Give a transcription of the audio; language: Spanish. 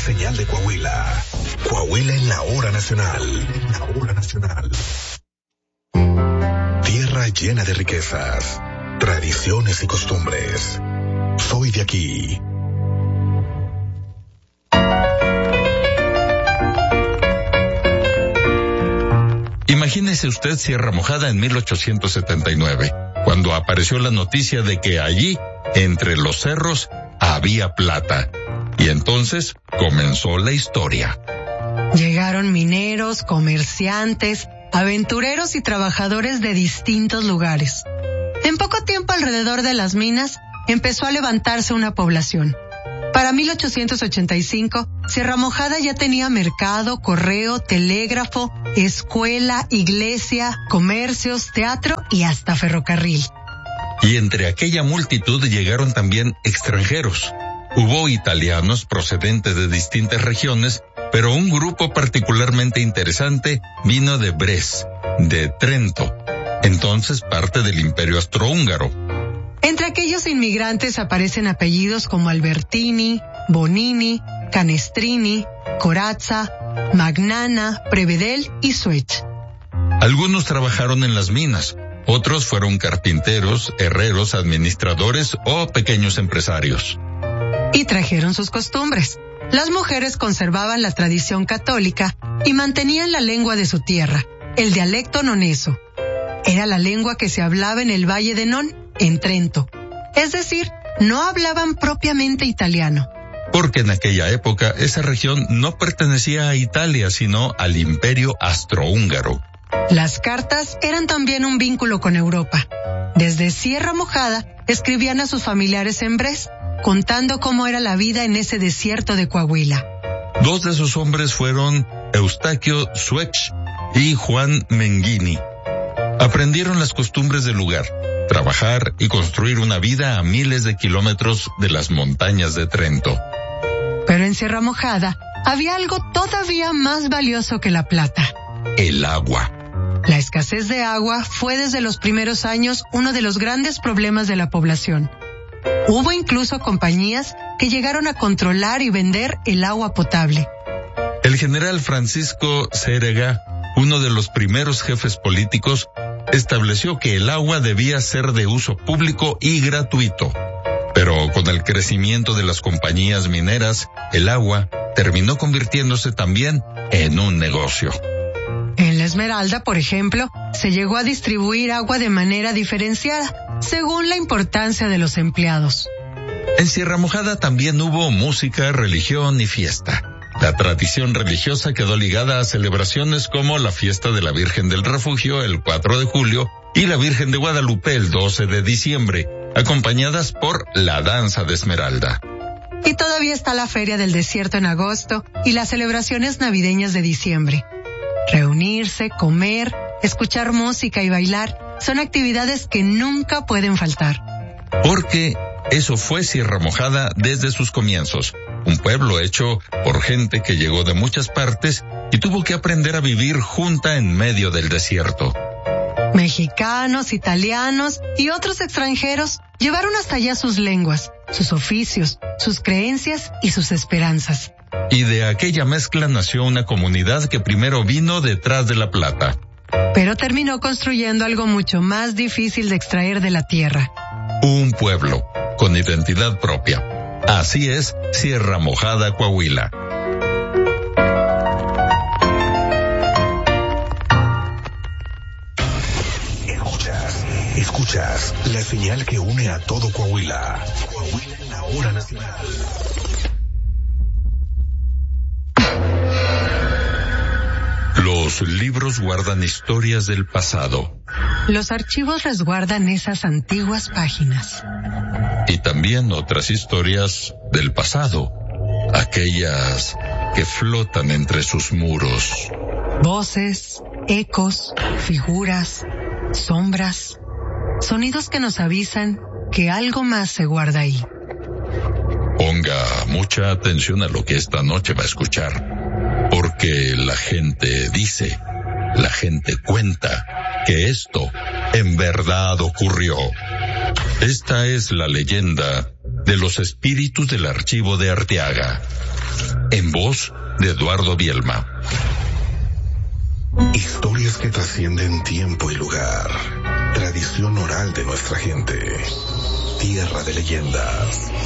señal de Coahuila. Coahuila en la hora nacional. Tierra llena de riquezas, tradiciones y costumbres. Soy de aquí. Imagínese usted Sierra Mojada en 1879, cuando apareció la noticia de que allí, entre los cerros, había plata. Y entonces comenzó la historia. Llegaron mineros, comerciantes, aventureros y trabajadores de distintos lugares. En poco tiempo alrededor de las minas empezó a levantarse una población. Para 1885, Sierra Mojada ya tenía mercado, correo, telégrafo, escuela, iglesia, comercios, teatro y hasta ferrocarril. Y entre aquella multitud llegaron también extranjeros. Hubo italianos procedentes de distintas regiones, pero un grupo particularmente interesante vino de Bres, de Trento, entonces parte del Imperio Austrohúngaro. Entre aquellos inmigrantes aparecen apellidos como Albertini, Bonini, Canestrini, Corazza, Magnana, Prevedel y Suech. Algunos trabajaron en las minas, otros fueron carpinteros, herreros, administradores o pequeños empresarios. Y trajeron sus costumbres. Las mujeres conservaban la tradición católica y mantenían la lengua de su tierra, el dialecto noneso. Era la lengua que se hablaba en el Valle de Non, en Trento. Es decir, no hablaban propiamente italiano. Porque en aquella época esa región no pertenecía a Italia, sino al Imperio Austrohúngaro. Las cartas eran también un vínculo con Europa. Desde Sierra Mojada escribían a sus familiares en Bres, contando cómo era la vida en ese desierto de Coahuila. Dos de sus hombres fueron Eustaquio Suech y Juan Menghini. Aprendieron las costumbres del lugar, trabajar y construir una vida a miles de kilómetros de las montañas de Trento. Pero en Sierra Mojada había algo todavía más valioso que la plata: el agua. La escasez de agua fue desde los primeros años uno de los grandes problemas de la población. Hubo incluso compañías que llegaron a controlar y vender el agua potable. El general Francisco Cérega, uno de los primeros jefes políticos, estableció que el agua debía ser de uso público y gratuito. Pero con el crecimiento de las compañías mineras, el agua terminó convirtiéndose también en un negocio. En La Esmeralda, por ejemplo, se llegó a distribuir agua de manera diferenciada, según la importancia de los empleados. En Sierra Mojada también hubo música, religión y fiesta. La tradición religiosa quedó ligada a celebraciones como la fiesta de la Virgen del Refugio el 4 de julio y la Virgen de Guadalupe el 12 de diciembre, acompañadas por la danza de Esmeralda. Y todavía está la Feria del Desierto en agosto y las celebraciones navideñas de diciembre. Reunirse, comer, escuchar música y bailar son actividades que nunca pueden faltar. Porque eso fue Sierra Mojada desde sus comienzos. Un pueblo hecho por gente que llegó de muchas partes y tuvo que aprender a vivir junta en medio del desierto. Mexicanos, italianos y otros extranjeros llevaron hasta allá sus lenguas, sus oficios, sus creencias y sus esperanzas. Y de aquella mezcla nació una comunidad que primero vino detrás de la plata. Pero terminó construyendo algo mucho más difícil de extraer de la tierra. Un pueblo con identidad propia. Así es Sierra Mojada, Coahuila. Escuchas la señal que une a todo Coahuila. Coahuila en la hora nacional. Los libros guardan historias del pasado. Los archivos resguardan esas antiguas páginas. Y también otras historias del pasado, aquellas que flotan entre sus muros. Voces, ecos, figuras, sombras, sonidos que nos avisan que algo más se guarda ahí. Ponga mucha atención a lo que esta noche va a escuchar, porque la gente dice, la gente cuenta que esto en verdad ocurrió. Esta es la leyenda de los espíritus del archivo de Arteaga. En voz de Eduardo Bielma. Historias que trascienden tiempo y lugar. Tradición oral de nuestra gente. Tierra de leyendas.